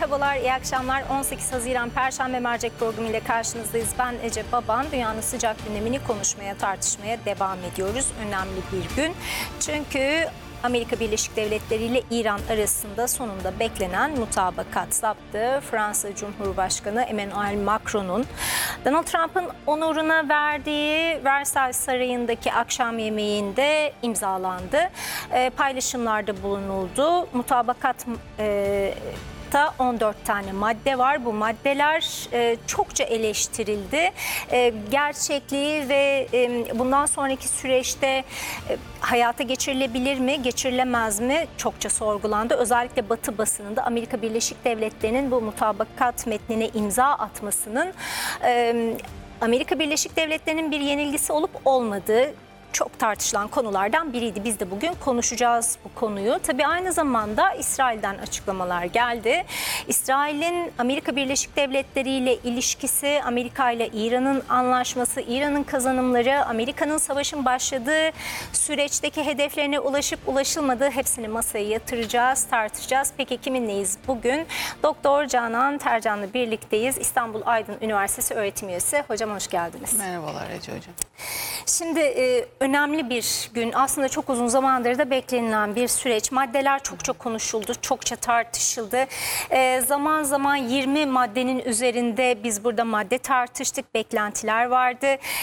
Merhabalar, iyi akşamlar. 18 Haziran Perşembe Mercek programı ile karşınızdayız. Ben Ece Baban. Dünyanın sıcak gündemini konuşmaya, tartışmaya devam ediyoruz. Önemli bir gün. Çünkü Amerika Birleşik Devletleri ile İran arasında sonunda beklenen mutabakat saptı. Fransa Cumhurbaşkanı Emmanuel Macron'un Donald Trump'ın onuruna verdiği Versailles Sarayı'ndaki akşam yemeğinde imzalandı. Paylaşımlarda bulunuldu. Mutabakat 14 tane madde var. Bu maddeler çokça eleştirildi. Gerçekliği ve bundan sonraki süreçte hayata geçirilebilir mi, geçirilemez mi çokça sorgulandı. Özellikle Batı basınında Amerika Birleşik Devletleri'nin bu mutabakat metnine imza atmasının Amerika Birleşik Devletleri'nin bir yenilgisi olup olmadığı çok tartışılan konulardan biriydi. Biz de bugün konuşacağız bu konuyu. Tabii aynı zamanda İsrail'den açıklamalar geldi. İsrail'in Amerika Birleşik Devletleri ile ilişkisi, Amerika ile İran'ın anlaşması, İran'ın kazanımları, Amerika'nın savaşın başladığı süreçteki hedeflerine ulaşıp ulaşılmadığı hepsini masaya yatıracağız, tartışacağız. Peki kiminleyiz bugün? Doktor Canan Tercan'la birlikteyiz. İstanbul Aydın Üniversitesi öğretim üyesi. Hocam hoş geldiniz. Merhabalar Ece Hocam. Şimdi önemli bir gün, aslında çok uzun zamandır da beklenilen bir süreç. Maddeler çokça konuşuldu, çokça tartışıldı. Zaman zaman 20 maddenin üzerinde biz burada madde tartıştık, beklentiler vardı.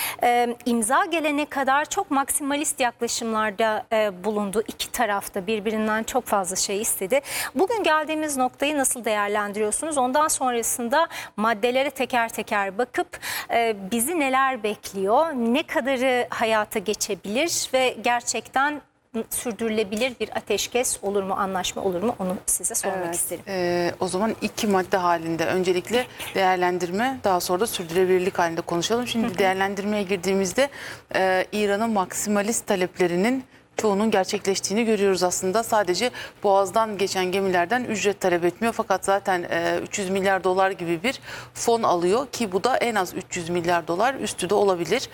İmza gelene kadar çok maksimalist yaklaşımlarda bulundu. İki tarafta birbirinden çok fazla şey istedi. Bugün geldiğimiz noktayı nasıl değerlendiriyorsunuz? Ondan sonrasında maddelere teker teker bakıp bizi neler bekliyor, ne kadarı hayata geçebilir ve gerçekten sürdürülebilir bir ateşkes olur mu, anlaşma olur mu, onu size sormak isterim. O zaman iki madde halinde öncelikle değerlendirme, daha sonra da sürdürülebilirlik halinde konuşalım. Şimdi değerlendirmeye girdiğimizde İran'ın maksimalist taleplerinin çoğunun gerçekleştiğini görüyoruz aslında. Sadece Boğaz'dan geçen gemilerden ücret talep etmiyor. Fakat zaten 300 milyar dolar gibi bir fon alıyor ki bu da en az 300 milyar dolar üstü de olabilir.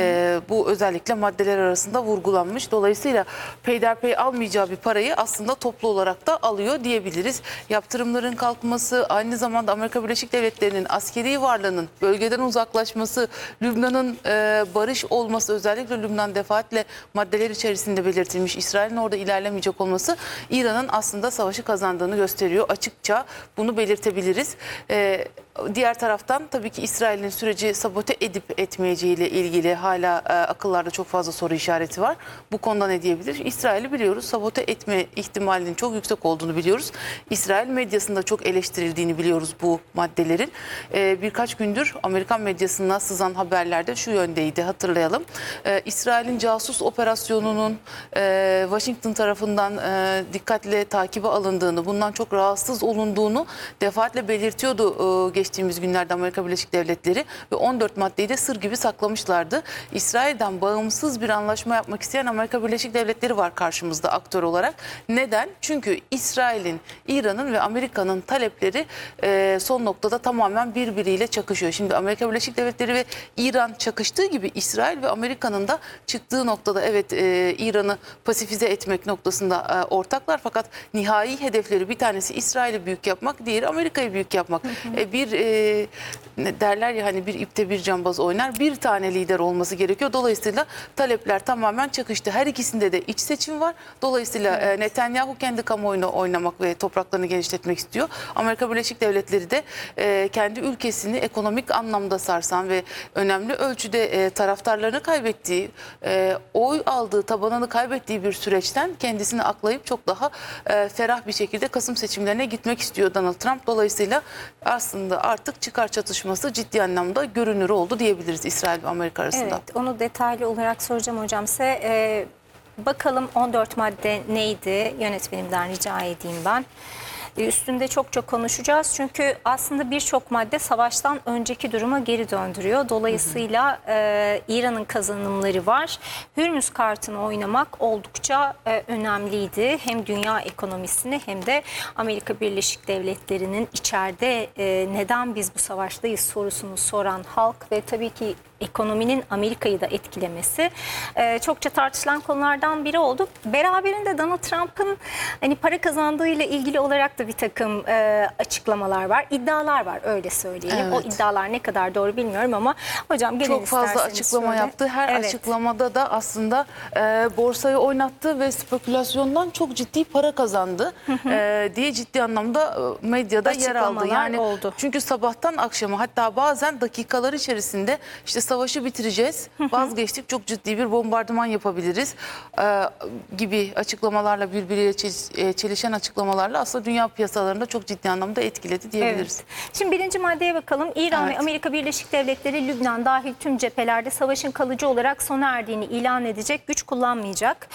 Bu özellikle maddeler arasında vurgulanmış. Dolayısıyla peyderpey almayacağı bir parayı aslında toplu olarak da alıyor diyebiliriz. Yaptırımların kalkması, aynı zamanda Amerika Birleşik Devletleri'nin askeri varlığının bölgeden uzaklaşması, Lübnan'ın barış olması, özellikle Lübnan defaatle maddeler içerisinde belirtilmiş, İsrail'in orada ilerlemeyecek olması İran'ın aslında savaşı kazandığını gösteriyor. Açıkça bunu belirtebiliriz. Diğer taraftan tabii ki İsrail'in süreci sabote edip etmeyeceğiyle ilgili hala akıllarda çok fazla soru işareti var. Bu konuda ne diyebilir? İsrail'i biliyoruz. Sabote etme ihtimalinin çok yüksek olduğunu biliyoruz. İsrail medyasında çok eleştirildiğini biliyoruz bu maddelerin. Birkaç gündür Amerikan medyasına sızan haberlerde şu yöndeydi, hatırlayalım. İsrail'in casus operasyonunun Washington tarafından dikkatle takibe alındığını, bundan çok rahatsız olunduğunu defaatle belirtiyordu geçtiğimiz günlerde Amerika Birleşik Devletleri ve 14 maddeyi de sır gibi saklamışlardı. İsrail'den bağımsız bir anlaşma yapmak isteyen Amerika Birleşik Devletleri var karşımızda aktör olarak. Neden? Çünkü İsrail'in, İran'ın ve Amerika'nın talepleri son noktada tamamen birbiriyle çakışıyor. Şimdi Amerika Birleşik Devletleri ve İran çakıştığı gibi İsrail ve Amerika'nın da çıktığı noktada evet İran'ı pasifize etmek noktasında ortaklar, fakat nihai hedefleri bir tanesi İsrail'i büyük yapmak, diğeri Amerika'yı büyük yapmak. Derler ya hani bir ipte bir cambaz oynar, bir tane lider olması gerekiyor. Dolayısıyla talepler tamamen çakıştı. Her ikisinde de iç seçim var. Dolayısıyla Netanyahu kendi kamuoyunu oynamak ve topraklarını genişletmek istiyor. Amerika Birleşik Devletleri de kendi ülkesini ekonomik anlamda sarsan ve önemli ölçüde taraftarlarını kaybettiği, oy aldığı, tabanını kaybettiği bir süreçten kendisini aklayıp çok daha ferah bir şekilde Kasım seçimlerine gitmek istiyor Donald Trump. Dolayısıyla aslında artık çıkar çatışması ciddi anlamda görünür oldu diyebiliriz İsrail ve Amerika arasında. Evet, onu detaylı olarak soracağım hocam size. Bakalım 14 madde neydi? Yönetmenimden rica edeyim ben. Üstünde çok konuşacağız. Çünkü aslında birçok madde savaştan önceki duruma geri döndürüyor. Dolayısıyla İran'ın kazanımları var. Hürmüz kartını oynamak oldukça önemliydi. Hem dünya ekonomisini hem de Amerika Birleşik Devletleri'nin içeride neden biz bu savaştayız sorusunu soran halk ve tabii ki ekonominin Amerika'yı da etkilemesi çokça tartışılan konulardan biri oldu. Beraberinde Donald Trump'ın hani para kazandığıyla ilgili olarak da bir takım açıklamalar var, iddialar var, öyle söyleyelim. Evet. O iddialar ne kadar doğru bilmiyorum ama hocam gelin çok fazla isterseniz açıklama şöyle. yaptı. Her Evet. açıklamada da aslında borsayı oynattı ve spekülasyondan çok ciddi para kazandı diye ciddi anlamda medyada yer aldı. Açıklamalar Yani oldu. çünkü sabahtan akşama, hatta bazen dakikalar içerisinde işte savaşı bitireceğiz, vazgeçtik, çok ciddi bir bombardıman yapabiliriz gibi açıklamalarla, birbiriyle çelişen açıklamalarla aslında dünya piyasalarında çok ciddi anlamda etkiledi diyebiliriz. Evet. Şimdi birinci maddeye bakalım. İran Evet. ve Amerika Birleşik Devletleri Lübnan dahil tüm cephelerde savaşın kalıcı olarak sona erdiğini ilan edecek, güç kullanmayacak.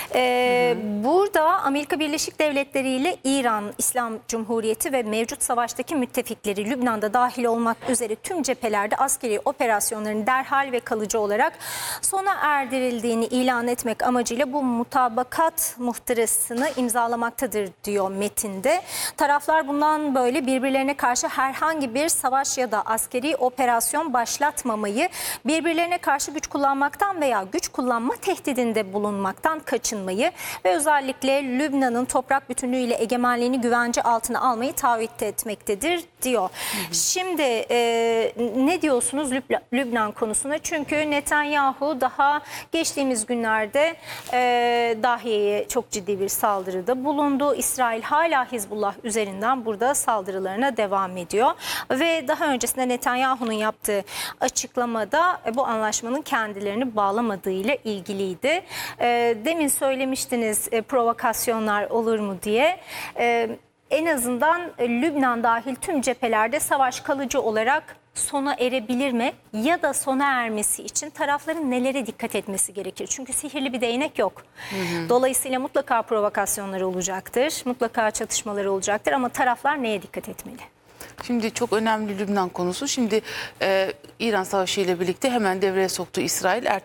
Burada Amerika Birleşik Devletleri ile İran İslam Cumhuriyeti ve mevcut savaştaki müttefikleri Lübnan'da dahil olmak üzere tüm cephelerde askeri operasyonların derhal ve kalıcı olarak sona erdirildiğini ilan etmek amacıyla bu mutabakat muhtırasını imzalamaktadır diyor metinde. Taraflar bundan böyle birbirlerine karşı herhangi bir savaş ya da askeri operasyon başlatmamayı, birbirlerine karşı güç kullanmaktan veya güç kullanma tehdidinde bulunmaktan kaçınmayı ve özellikle Lübnan'ın toprak bütünlüğü ile egemenliğini güvence altına almayı taahhüt etmektedir diyor. Şimdi ne diyorsunuz Lübnan konusunda? Çünkü Netanyahu daha geçtiğimiz günlerde Dahiye'ye çok ciddi bir saldırıda bulundu. İsrail hala Hizbullah üzerinden burada saldırılarına devam ediyor. Ve daha öncesinde Netanyahu'nun yaptığı açıklamada bu anlaşmanın kendilerini bağlamadığıyla ilgiliydi. Demin söylemiştiniz provokasyonlar olur mu diye. En azından Lübnan dahil tüm cephelerde savaş kalıcı olarak sona erebilir mi? Ya da sona ermesi için tarafların nelere dikkat etmesi gerekir? Çünkü sihirli bir değnek yok. Dolayısıyla mutlaka provokasyonlar olacaktır, mutlaka çatışmalar olacaktır ama taraflar neye dikkat etmeli? Şimdi çok önemli Lübnan konusu. Şimdi İran Savaşı ile birlikte hemen devreye soktu İsrail.